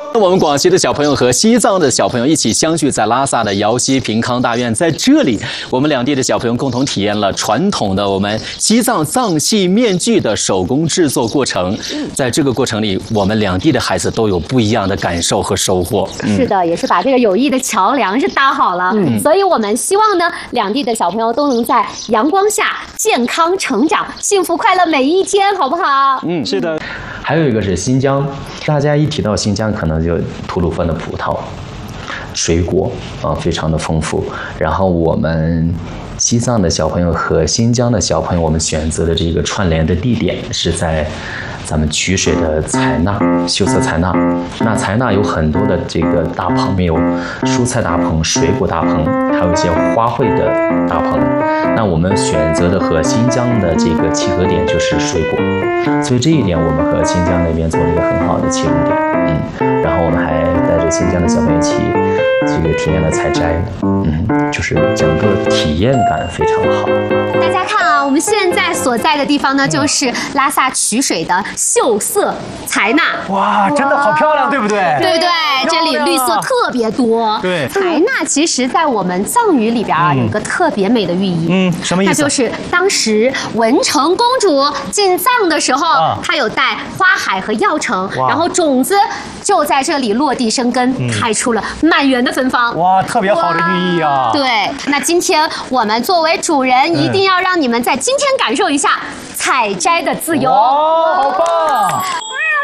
我们广西的小朋友和西藏的小朋友一起相聚在拉萨的瑶西平康大院，在这里，我们两地的小朋友共同体验了传统的我们西藏藏戏面具的手工制作过程。在这个过程里，我们两地的孩子都有不一样的感受和收获。 是的，也是把这个友谊的桥梁是搭好了。所以我们希望呢，两地的小朋友都能在阳光下健康成长，幸福快乐每一天，好不好？ 是的。还有一个是新疆，大家一提到新疆，可能就吐鲁番的葡萄、水果非常的丰富。然后我们西藏的小朋友和新疆的小朋友，我们选择的这个串联的地点是在咱们曲水的采纳秀色采纳。那采纳有很多的这个大棚，有蔬菜大棚、水果大棚，还有一些花卉的大棚。那我们选择的和新疆的这个契合点就是水果，所以这一点我们和新疆那边做了一个很好的切入点。然后我们还带着新疆的小朋友一起这个体验了采摘，就是整个体验感非常好。 大家看啊，我们现在所在的地方呢，就是拉萨曲水的秀色采纳。 哇，真的好漂亮，对不对？ 对不对？这里绿色特别多。 对， 采纳其实在我们藏语里边啊，有一个特别美的寓意。 什么意思？ 那就是当时文成公主进藏的时候，她有带花海和药橙，然后种子就在这里落地生根，开出了满园的芬芳。 哇，特别好的寓意啊！ 对，那今天我们作为主人，一定要让你们在今天感受一下采摘的自由。 好棒！